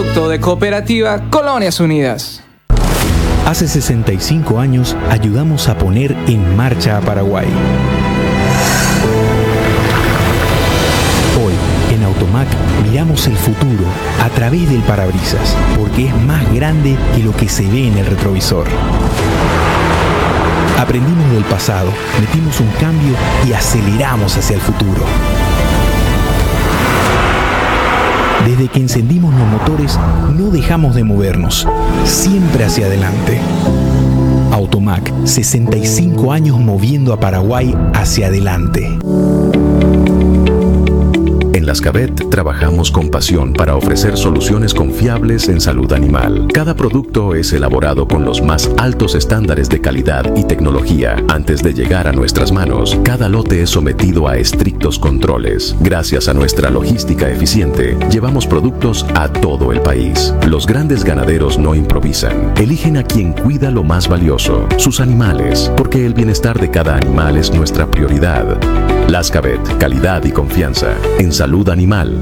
Producto de Cooperativa Colonias Unidas. Hace 65 años ayudamos a poner en marcha a Paraguay. Hoy, en Automac, miramos el futuro a través del parabrisas, porque es más grande que lo que se ve en el retrovisor. Aprendimos del pasado, metimos un cambio y aceleramos hacia el futuro. Desde que encendimos los motores, no dejamos de movernos, siempre hacia adelante. Automac, 65 años moviendo a Paraguay hacia adelante. En Lascavet trabajamos con pasión para ofrecer soluciones confiables en salud animal. Cada producto es elaborado con los más altos estándares de calidad y tecnología. Antes de llegar a nuestras manos, cada lote es sometido a estrictos controles. Gracias a nuestra logística eficiente, llevamos productos a todo el país. Los grandes ganaderos no improvisan. Eligen a quien cuida lo más valioso, sus animales, porque el bienestar de cada animal es nuestra prioridad. Lascavet, calidad y confianza en salud animal.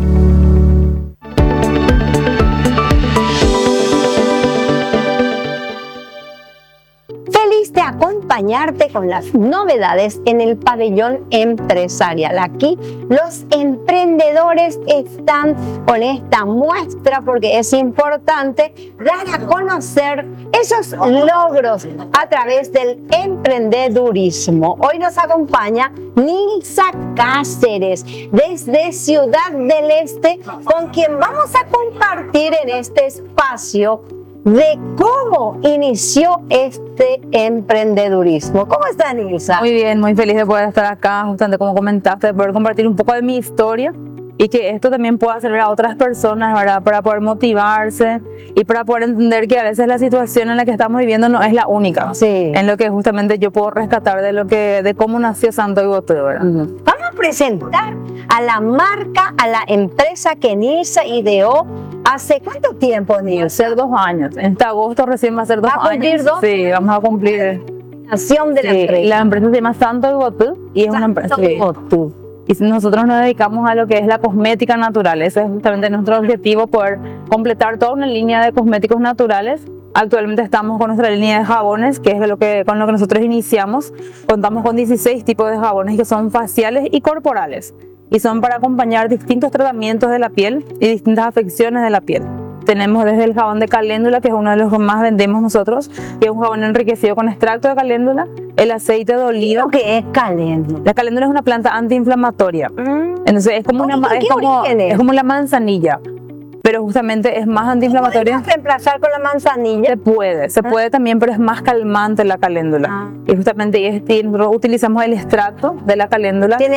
Feliz de acompañarte con las novedades en el pabellón empresarial. Aquí los emprendedores están con esta muestra porque es importante dar a conocer esos logros a través del emprendedurismo. Hoy nos acompaña Nilsa Cáceres desde Ciudad del Este, con quien vamos a compartir en este espacio de cómo inició este emprendedurismo. ¿Cómo está, Nilsa? Muy bien, muy feliz de poder estar acá, justamente como comentaste, de poder compartir un poco de mi historia y que esto también pueda servir a otras personas, ¿verdad? Para poder motivarse y para poder entender que a veces la situación en la que estamos viviendo no es la única. Sí. En lo que justamente yo puedo rescatar de cómo nació Santo Iguazú, ¿verdad? Vamos a presentar a la marca, a la empresa que Nilsa ideó. ¿Hace cuánto tiempo, Nilsa? Hace 2 años. En este agosto recién va a ser 2 años. ¿Va a cumplir 2? Sí, vamos a cumplir. Nación de la empresa. La empresa se llama Santo Iguazú y es una empresa. Iguazú. Y nosotros nos dedicamos a lo que es la cosmética natural. Ese es justamente nuestro objetivo, poder completar toda una línea de cosméticos naturales. Actualmente estamos con nuestra línea de jabones, que es con lo que nosotros iniciamos. Contamos con 16 tipos de jabones que son faciales y corporales. Y son para acompañar distintos tratamientos de la piel y distintas afecciones de la piel. Tenemos desde el jabón de caléndula, que es uno de los que más vendemos nosotros, que es un jabón enriquecido con extracto de caléndula, el aceite de oliva. ¿Qué es caléndula? La caléndula es una planta antiinflamatoria. Entonces es como es como la manzanilla, pero justamente es más antiinflamatoria. ¿Podemos reemplazar con la manzanilla? Se puede también, pero es más calmante la caléndula. Y justamente nosotros utilizamos el extracto de la caléndula.